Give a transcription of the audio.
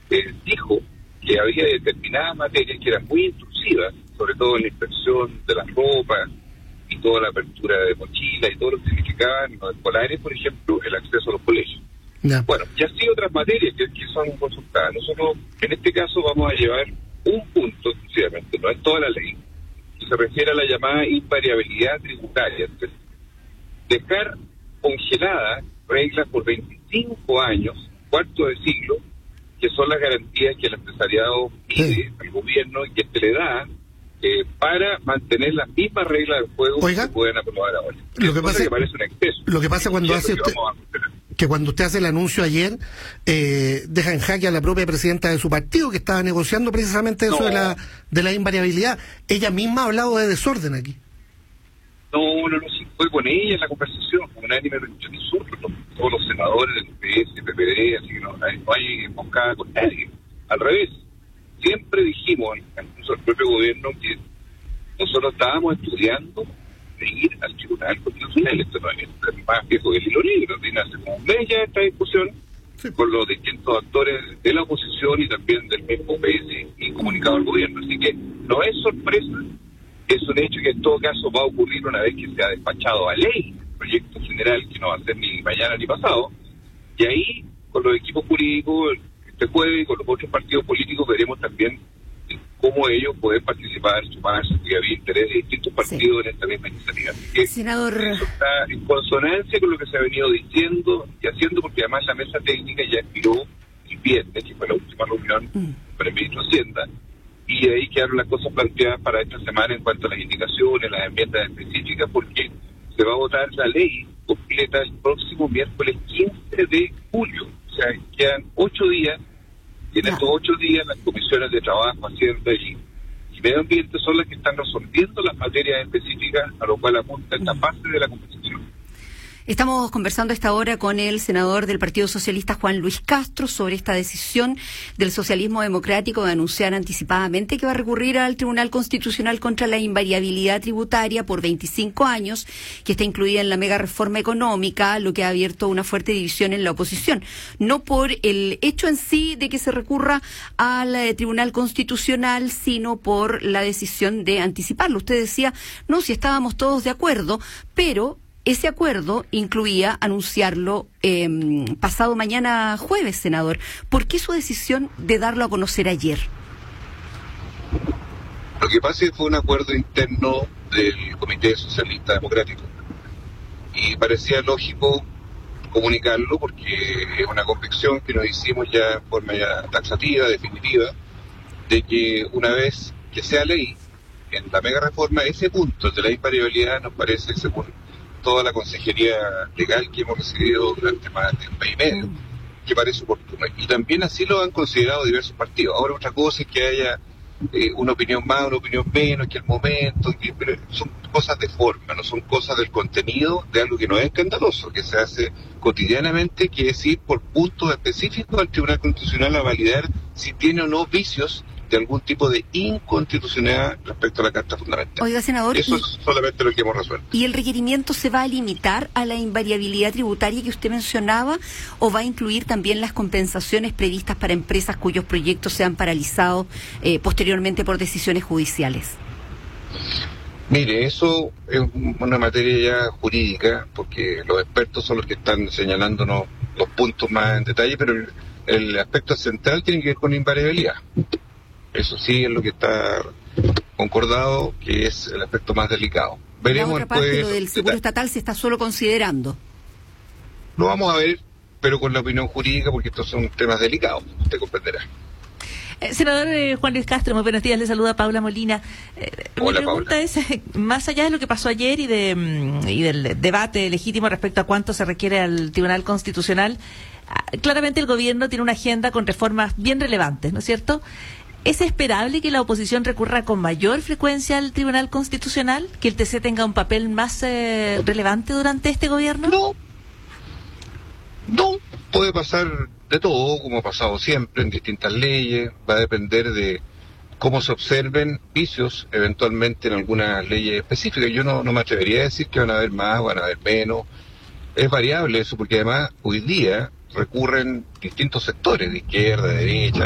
dijo que había determinadas materias que eran muy intrusivas, sobre todo en la inspección de las ropas y toda la apertura de mochilas y todo lo que significaban los escolares, por ejemplo, el acceso a los colegios. Ya. Bueno, y así otras materias que son consultadas. Nosotros, en este caso, vamos a llevar un punto, exclusivamente, no es toda la ley, que se refiere a la llamada invariabilidad tributaria. Entonces, dejar congeladas reglas por 25 años, cuarto de siglo, que son las garantías que el empresariado pide al gobierno y que le da para mantener las mismas reglas del juego que se pueden aprobar ahora. Lo que pasa, que parece un exceso. Lo que pasa cuando hace usted, que cuando usted hace el anuncio ayer, deja en jaque a la propia presidenta de su partido, que estaba negociando precisamente eso de la invariabilidad. Ella misma ha hablado de desorden aquí. No, sí fue con ella en la conversación, con nadie me escuchó ni nosotros, todos los senadores del PS, PPD, así que no hay emboscada con nadie. Al revés, siempre dijimos, incluso el propio gobierno, que nosotros estábamos estudiando de ir al Tribunal Constitucional. Esto no es más viejo que el hilo negro, tiene hace como un mes ya esta discusión con los distintos actores de la oposición y también del mismo PS y comunicado al gobierno. Así que no es sorpresa. Es un hecho que en todo caso va a ocurrir una vez que se ha despachado a ley el proyecto general, que no va a ser ni mañana ni pasado, y ahí con los equipos jurídicos este jueves y con los otros partidos políticos veremos también cómo ellos pueden participar, sumarse, porque había interés de distintos partidos en esta misma iniciativa. Así que senador, eso está en consonancia con lo que se ha venido diciendo y haciendo, porque además la mesa técnica ya expiró el viernes, que fue la última reunión con el ministro de Hacienda, y de ahí quedaron las cosas planteadas para esta semana en cuanto a las indicaciones, las enmiendas específicas, porque se va a votar la ley completa el próximo miércoles 15 de julio. O sea, quedan 8 días, y en estos 8 días las comisiones de trabajo, Hacienda y medio ambiente son las que están resolviendo las materias específicas a lo cual apunta esta parte de la conversación. Estamos conversando a esta hora con el senador del Partido Socialista, Juan Luis Castro, sobre esta decisión del socialismo democrático de anunciar anticipadamente que va a recurrir al Tribunal Constitucional contra la invariabilidad tributaria por 25 años, que está incluida en la mega reforma económica, lo que ha abierto una fuerte división en la oposición. No por el hecho en sí de que se recurra al Tribunal Constitucional, sino por la decisión de anticiparlo. Usted decía, no, si estábamos todos de acuerdo, pero ese acuerdo incluía anunciarlo pasado mañana jueves, senador. ¿Por qué su decisión de darlo a conocer ayer? Lo que pasa es que fue un acuerdo interno del Comité Socialista Democrático y parecía lógico comunicarlo porque es una convicción que nos hicimos ya en forma ya taxativa, definitiva, de que una vez que sea ley, en la mega reforma, ese punto de la invariabilidad nos parece, según toda la consejería legal que hemos recibido durante más de un mes y medio, que parece oportuno. Y también así lo han considerado diversos partidos. Ahora otra cosa es que haya una opinión más, una opinión menos, que el momento, pero son cosas de forma, no son cosas del contenido de algo que no es escandaloso, que se hace cotidianamente, que es ir por puntos específicos al Tribunal Constitucional a validar si tiene o no vicios de algún tipo de inconstitucionalidad respecto a la Carta Fundamental. Oiga, senador, eso es solamente lo que hemos resuelto. ¿Y el requerimiento se va a limitar a la invariabilidad tributaria que usted mencionaba o va a incluir también las compensaciones previstas para empresas cuyos proyectos sean paralizados posteriormente por decisiones judiciales? Mire, eso es una materia ya jurídica, porque los expertos son los que están señalándonos los puntos más en detalle, pero el aspecto central tiene que ver con la invariabilidad. Eso sí es lo que está concordado, que es el aspecto más delicado. Veremos. La otra parte, lo del seguro estatal, se está solo considerando. Lo vamos a ver, pero con la opinión jurídica, porque estos son temas delicados, usted comprenderá. Senador Juan Luis Castro, muy buenos días, le saluda Paula Molina. Hola, mi pregunta Paula. es, más allá de lo que pasó ayer y del debate legítimo respecto a cuánto se requiere al Tribunal Constitucional, claramente el gobierno tiene una agenda con reformas bien relevantes, ¿no es cierto? ¿Es esperable que la oposición recurra con mayor frecuencia al Tribunal Constitucional? ¿Que el TC tenga un papel más relevante durante este gobierno? No, puede pasar de todo, como ha pasado siempre en distintas leyes. Va a depender de cómo se observen vicios eventualmente en algunas leyes específicas. Yo no me atrevería a decir que van a haber más, van a haber menos. Es variable eso, porque además hoy día recurren distintos sectores, de izquierda, de derecha,